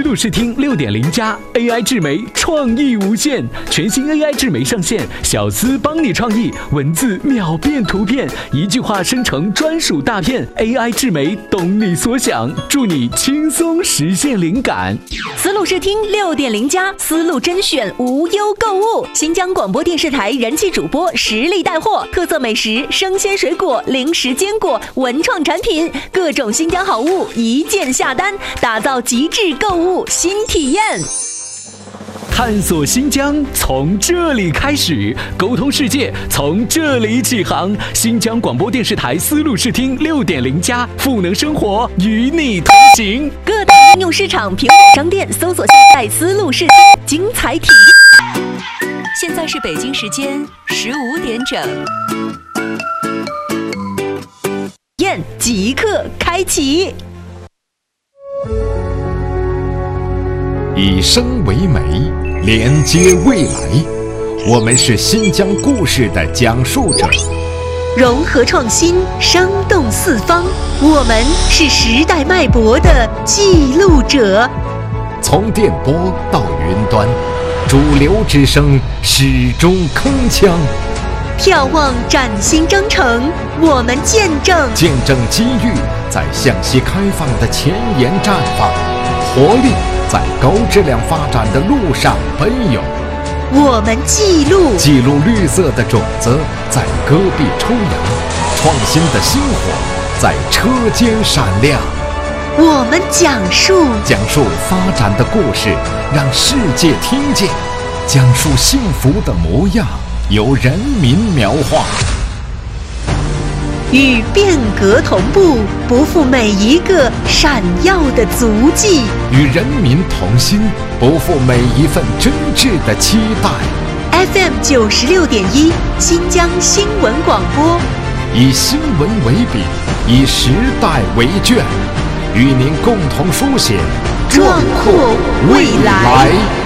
路视听6.0+AI 智媒创意无限，全新 AI 智媒上线，小思帮你创意，文字秒变图片，一句话生成专属大片 ，AI 智媒懂你所想，助你轻松实现灵感。 思路视听6.0+思路甄选无忧购物，新疆广播电视台人气主播实力带货，特色美食、生鲜水果、零食坚果、文创产品，各种新疆好物一键下单，打造极致购物新体验。 探索新疆从这里开始，沟通世界从这里起航。新疆广播电视台思路视听6.0+赋能生活，与你同行。 各大应用市场、苹果商店搜索下载思路视听，精彩体验。现在是北京时间15点整，验即刻开启。 以声为媒，连接未来。我们是新疆故事的讲述者， 融合创新，生动四方。我们是时代脉搏的记录者。 从电波到云端，主流之声始终铿锵。 眺望崭新征程，我们见证机遇在向西开放的前沿绽放，活力在高质量发展的路上奔涌。 我们记录绿色的种子在戈壁抽芽，创新的星火在车间闪亮。 我们讲述发展的故事，让世界听见；讲述幸福的模样，由人民描画。 与变革同步，不负每一个闪耀的足迹； 与人民同心，不负每一份真挚的期待。 FM 96.1新疆新闻广播， 以新闻为笔，以时代为卷，与您共同书写壮阔未来。